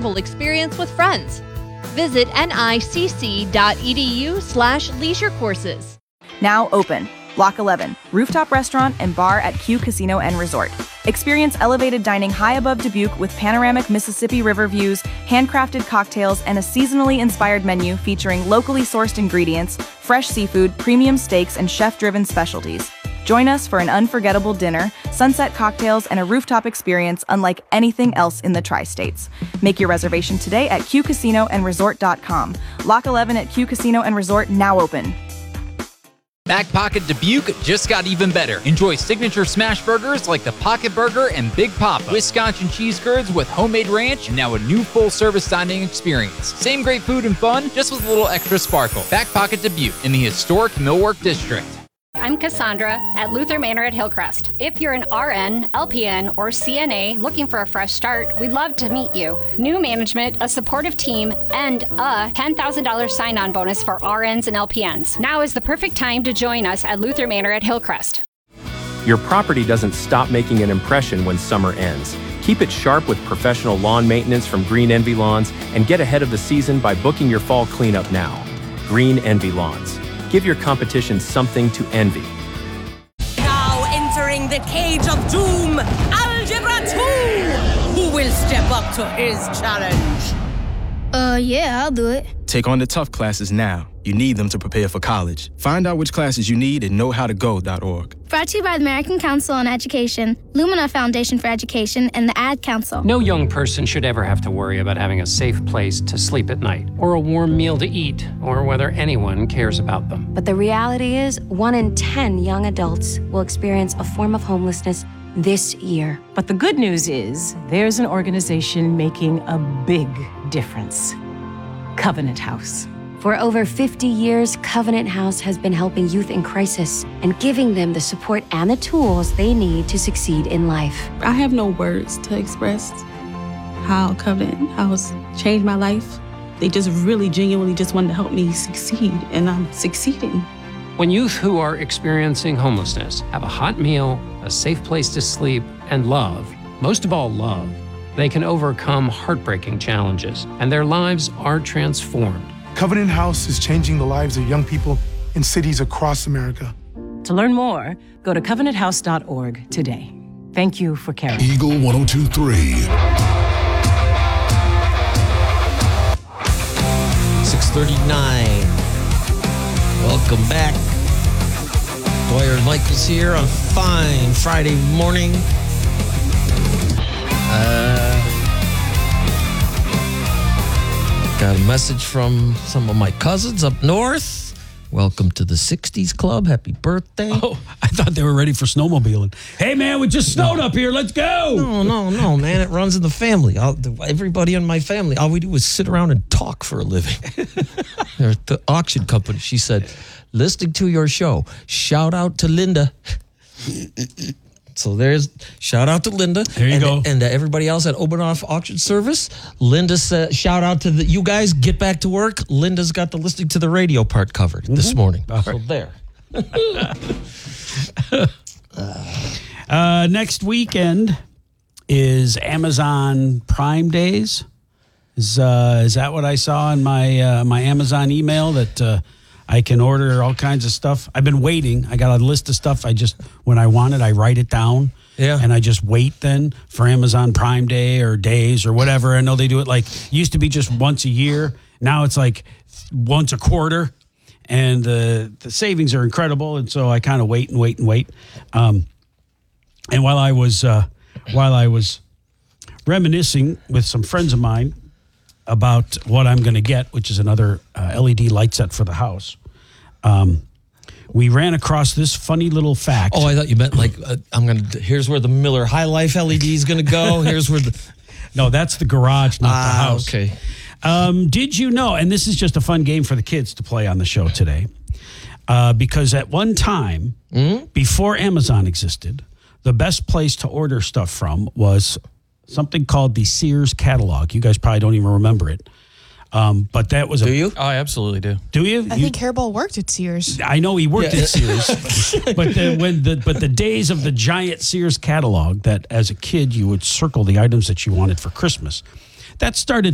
unforgettable experience with friends. Visit nicc.edu/leisure courses. Now open. Block 11, rooftop restaurant and bar at Q Casino and Resort. Experience elevated dining high above Dubuque with panoramic Mississippi River views, handcrafted cocktails, and a seasonally inspired menu featuring locally sourced ingredients, fresh seafood, premium steaks, and chef-driven specialties. Join us for an unforgettable dinner, sunset cocktails, and a rooftop experience unlike anything else in the tri-states. Make your reservation today at qcasinoandresort.com. Lock 11 at Q Casino and Resort, now open. Back Pocket Dubuque just got even better. Enjoy signature smash burgers like the Pocket Burger and Big Papa, Wisconsin cheese curds with homemade ranch, and now a new full-service dining experience. Same great food and fun, just with a little extra sparkle. Back Pocket Dubuque in the historic Millwork District. I'm Cassandra at Luther Manor at Hillcrest. If you're an RN, LPN, or CNA looking for a fresh start, we'd love to meet you. New management, a supportive team, and a $10,000 sign-on bonus for RNs and LPNs. Now is the perfect time to join us at Luther Manor at Hillcrest. Your property doesn't stop making an impression when summer ends. Keep it sharp with professional lawn maintenance from Green Envy Lawns and get ahead of the season by booking your fall cleanup now. Green Envy Lawns. Give your competition something to envy. Now entering the cage of doom, Algebra 2! Who will step up to his challenge? Yeah, I'll do it. Take on the tough classes now. You need them to prepare for college. Find out which classes you need at knowhowtogo.org. Brought to you by the American Council on Education, Lumina Foundation for Education, and the Ad Council. No young person should ever have to worry about having a safe place to sleep at night, or a warm meal to eat, or whether anyone cares about them. But the reality is, 1 in 10 young adults will experience a form of homelessness this year. But the good news is, there's an organization making a big difference. Covenant House. For over 50 years, Covenant House has been helping youth in crisis and giving them the support and the tools they need to succeed in life. I have no words to express how Covenant House changed my life. They just really genuinely just wanted to help me succeed, and I'm succeeding. When youth who are experiencing homelessness have a hot meal, a safe place to sleep, and love, most of all love, they can overcome heartbreaking challenges, and their lives are transformed. Covenant House is changing the lives of young people in cities across America. To learn more, go to covenanthouse.org today. Thank you for caring. Eagle 102.3. 6:39. Welcome back. Dwyer and Michaels here on a fine Friday morning. Got a message from some of my cousins up north. Welcome to the 60s Club. Happy birthday. Oh, I thought they were ready for snowmobiling. Hey, man, we just snowed up here. Let's go. No, man. It runs in the family. Everybody in my family, all we do is sit around and talk for a living. At the auction company, she said, listening to your show, shout out to Linda. So there's shout out to Linda. There you go. And everybody else at Obanoff Auction Service. Linda said, shout out to you guys. Get back to work. Linda's got the listening to the radio part covered this morning. So there. Next weekend is Amazon Prime Days. Is that what I saw in my my Amazon email that I can order all kinds of stuff? I've been waiting. I got a list of stuff. When I want it, I write it down. Yeah. And I just wait then for Amazon Prime Day or days or whatever. I know they do it used to be just once a year. Now it's like once a quarter. And the savings are incredible. And so I kind of wait. And while I was reminiscing with some friends of mine about what I'm going to get, which is another LED light set for the house, we ran across this funny little fact. Oh, I thought you meant here's where the Miller High Life LED is going to go. Here's where No, that's the garage, not the house. Okay. Did you know, and this is just a fun game for the kids to play on the show today, because at one time, before Amazon existed, the best place to order stuff from was something called the Sears catalog. You guys probably don't even remember it. But that was Do you? Oh, I absolutely do. Do you? I think Hairball worked at Sears. I know he worked at Sears. but the days of the giant Sears catalog that as a kid you would circle the items that you wanted for Christmas, that started